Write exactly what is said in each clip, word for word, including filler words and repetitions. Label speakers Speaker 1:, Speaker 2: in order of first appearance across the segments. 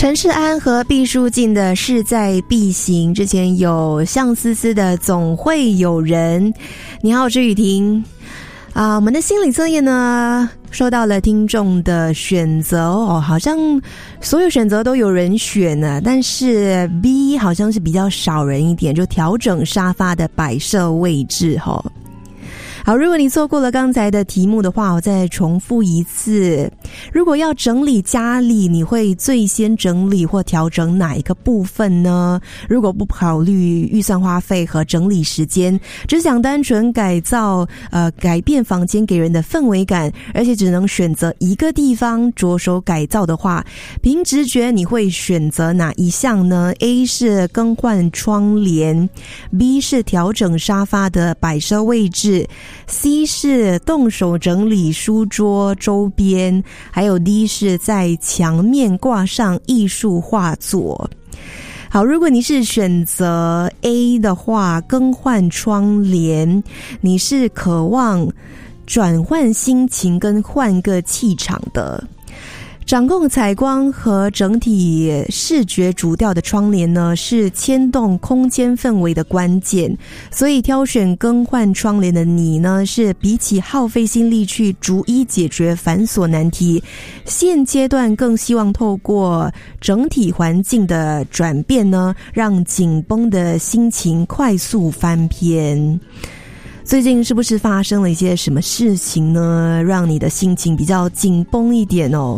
Speaker 1: 陈世安和毕书尽的势在必行，之前有向思思的总会有人。你好，我是雨婷啊。我们的心理测验呢收到了听众的选择哦，好像所有选择都有人选呢，但是 B 好像是比较少人一点，就调整沙发的摆设位置哦。好，如果你错过了刚才的题目的话，我再重复一次。如果要整理家里，你会最先整理或调整哪一个部分呢？如果不考虑预算花费和整理时间，只想单纯改造呃改变房间给人的氛围感，而且只能选择一个地方着手改造的话，凭直觉你会选择哪一项呢？ A 是更换窗帘， B 是调整沙发的摆设位置， C 是动手整理书桌周边，还有 D 是在墙面挂上艺术画作。好，如果你是选择 A 的话，更换窗帘，你是渴望转换心情跟换个气场的。掌控采光和整体视觉主调的窗帘呢，是牵动空间氛围的关键，所以挑选更换窗帘的你呢，是比起耗费心力去逐一解决繁琐难题，现阶段更希望透过整体环境的转变呢，让紧绷的心情快速翻篇。最近是不是发生了一些什么事情呢，让你的心情比较紧绷一点哦？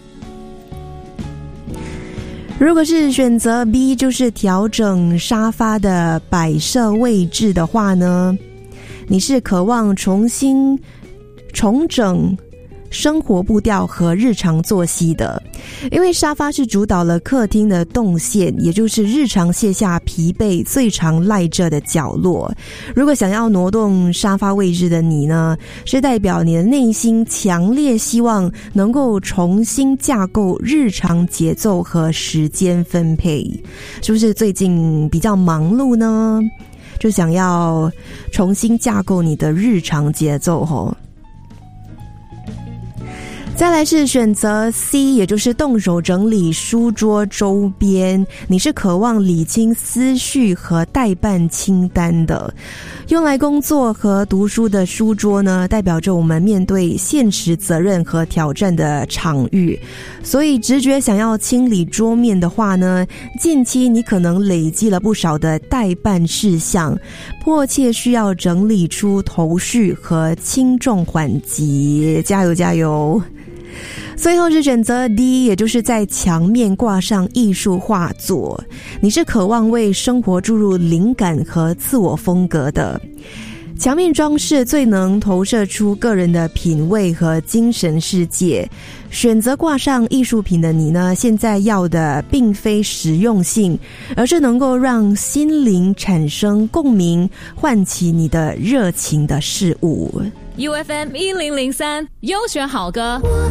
Speaker 1: 如果是选择 B， 就是调整沙发的摆设位置的话呢，你是渴望重新重整生活步调和日常作息的，因为沙发是主导了客厅的动线，也就是日常卸下疲惫最常赖着的角落。如果想要挪动沙发位置的你呢，是代表你的内心强烈希望能够重新架构日常节奏和时间分配。是不是最近比较忙碌呢？就想要重新架构你的日常节奏吼。再来是选择 C， 也就是动手整理书桌周边，你是渴望理清思绪和待办清单的。用来工作和读书的书桌呢，代表着我们面对现实责任和挑战的场域，所以直觉想要清理桌面的话呢，近期你可能累积了不少的待办事项，迫切需要整理出头绪和轻重缓急，加油加油！最后是选择 D， 也就是在墙面挂上艺术画作，你是渴望为生活注入灵感和自我风格的。墙面装饰最能投射出个人的品味和精神世界，选择挂上艺术品的你呢，现在要的并非实用性，而是能够让心灵产生共鸣，唤起你的热情的事物。
Speaker 2: U F M 一零零三优选好歌。